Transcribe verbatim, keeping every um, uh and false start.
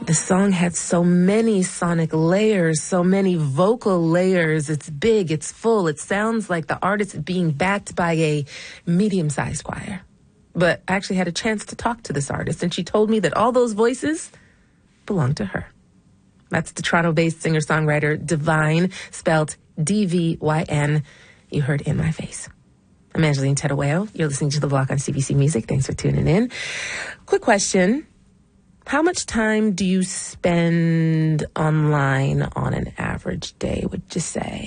The song had so many sonic layers, so many vocal layers. It's big, it's full. It sounds like the artist is being backed by a medium-sized choir. But I actually had a chance to talk to this artist, and she told me that all those voices belong to her. That's the Toronto-based singer-songwriter Divine, spelled D V Y N. You heard In My Face. I'm Angeline Terueo. You're listening to The Block on C B C Music. Thanks for tuning in. Quick question. How much time do you spend online on an average day, would you say?